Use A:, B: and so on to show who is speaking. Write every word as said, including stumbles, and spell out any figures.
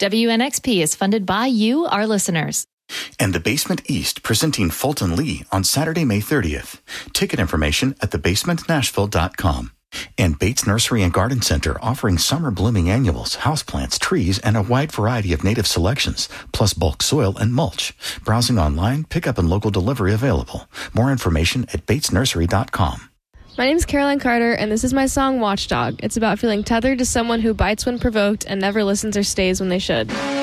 A: W N X P is funded by you, our listeners.
B: And the Basement East presenting Fulton Lee on Saturday, May thirtieth. Ticket information at the basement nashville dot com. And Bates Nursery and Garden Center offering summer blooming annuals, houseplants, trees, and a wide variety of native selections, plus bulk soil and mulch. Browsing online, pickup and local delivery available. More information at bates nursery dot com.
C: My name is Caroline Carter, and this is my song Watchdog. It's about feeling tethered to someone who bites when provoked and never listens or stays when they should.